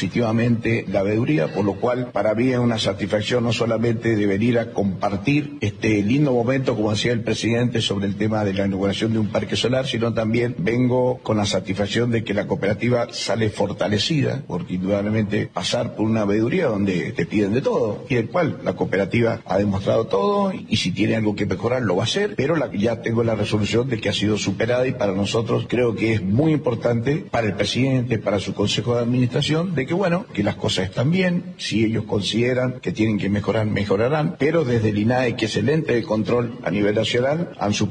positivamente la veeduría, por lo cual para mí es una satisfacción no solamente de venir a compartir este lindo momento, como decía el presidente, sobre el tema de la inauguración de un parque solar, sino también vengo con la satisfacción de que la cooperativa sale fortalecida, porque indudablemente pasar por una veeduría donde te piden de todo, y del cual la cooperativa ha demostrado todo, y si tiene algo que mejorar lo va a hacer, pero ya tengo la resolución de que ha sido superada, y para nosotros creo que es muy importante, para el presidente, para su consejo de administración, de que bueno, que las cosas están bien, si ellos consideran que tienen que mejorar, mejorarán, pero desde el INAE, que es el ente de control a nivel nacional,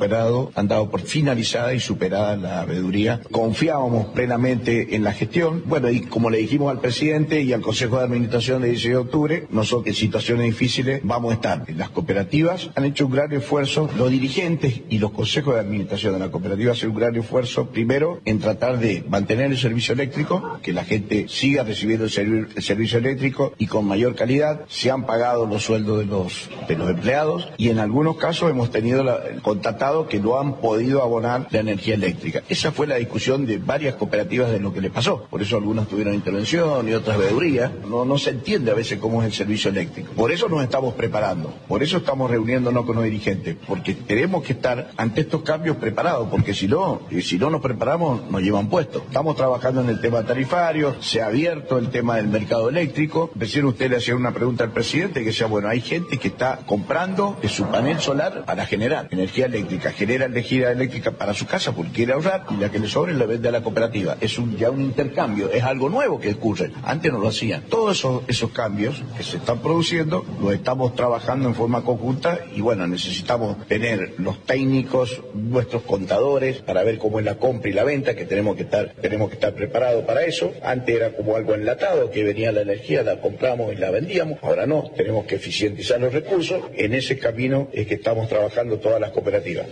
han dado por finalizada y superada la veeduría. Confiábamos plenamente en la gestión, bueno, y como le dijimos al presidente y al consejo de administración del 16 de octubre, nosotros en situaciones difíciles vamos a estar. Las cooperativas han hecho un gran esfuerzo, los dirigentes y los consejos de administración de la cooperativa han hecho un gran esfuerzo, primero en tratar de mantener el servicio eléctrico, que la gente siga recibiendo el servicio eléctrico y con mayor calidad. Se han pagado los sueldos de los empleados, y en algunos casos hemos tenido constatado que no han podido abonar la energía eléctrica. Esa fue la discusión de varias cooperativas de lo que le pasó. Por eso algunas tuvieron intervención y otras veedurías. No se entiende a veces cómo es el servicio eléctrico. Por eso nos estamos preparando. Por eso estamos reuniéndonos con los dirigentes. Porque tenemos que estar ante estos cambios preparados. Porque si no nos preparamos, nos llevan puestos. Estamos trabajando en el tema tarifario. Se ha abierto el tema del mercado eléctrico. Recién usted le hacía una pregunta al presidente que decía, bueno, hay gente que está comprando de su panel solar para generar energía eléctrica. Genera energía eléctrica para su casa porque quiere ahorrar, y la que le sobre la vende a la cooperativa. Es ya un intercambio, es algo nuevo que ocurre. Antes no lo hacían. Todos esos cambios que se están produciendo los estamos trabajando en forma conjunta, y bueno, necesitamos tener los técnicos, nuestros contadores, para ver cómo es la compra y la venta, que tenemos que estar preparados para eso. Antes era como algo enlatado, que venía la energía, la compramos y la vendíamos. Ahora no, tenemos que eficientizar los recursos. En ese camino es que estamos trabajando todas las cooperativas.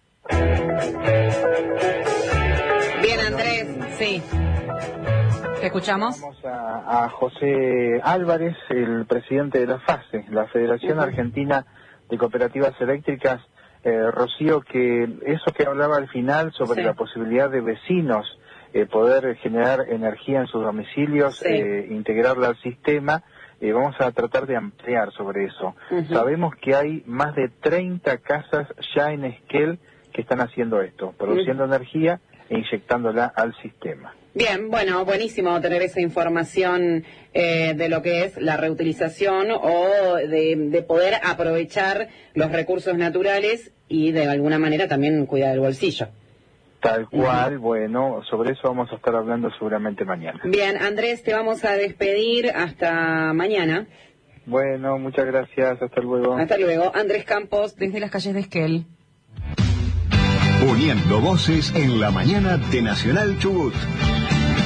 Bien, Andrés, sí. ¿Te escuchamos? Vamos a José Álvarez, el presidente de la FACE, la Federación Argentina de Cooperativas Eléctricas. Rocío, que eso que hablaba al final sobre la posibilidad de vecinos poder generar energía en sus domicilios, integrarla al sistema, vamos a tratar de ampliar sobre eso. Sabemos que hay más de 30 casas ya en Esquel que están haciendo esto, produciendo energía e inyectándola al sistema. Bien, bueno, buenísimo tener esa información de lo que es la reutilización o de poder aprovechar los recursos naturales y de alguna manera también cuidar el bolsillo. Tal cual, bueno, sobre eso vamos a estar hablando seguramente mañana. Bien, Andrés, te vamos a despedir hasta mañana. Bueno, muchas gracias, hasta luego. Hasta luego. Andrés Campos, desde las calles de Esquel. Uniendo voces en la mañana de Nacional Chubut.